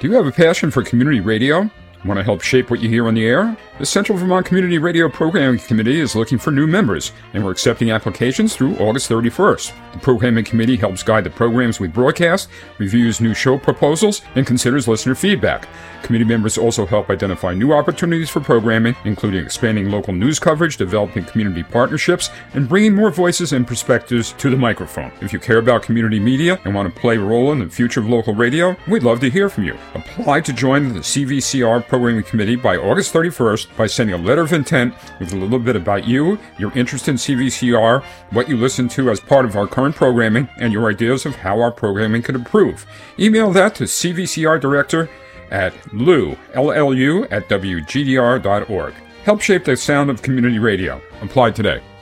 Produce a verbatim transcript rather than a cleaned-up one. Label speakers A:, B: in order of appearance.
A: Do you have a passion for community radio? Want to help shape what you hear on the air? The Central Vermont Community Radio Programming Committee is looking for new members, and we're accepting applications through August thirty-first. The Programming Committee helps guide the programs we broadcast, reviews new show proposals, and considers listener feedback. Committee members also help identify new opportunities for programming, including expanding local news coverage, developing community partnerships, and bringing more voices and perspectives to the microphone. If you care about community media and want to play a role in the future of local radio, we'd love to hear from you. Apply to join the C V C R Programming Committee by August thirty-first by sending a letter of intent with a little bit about you, your interest in C V C R, what you listen to as part of our current programming, and your ideas of how our programming could improve. Email that to C V C R Director at Lou, L L U, at W G D R dot org. Help shape the sound of community radio. Apply today.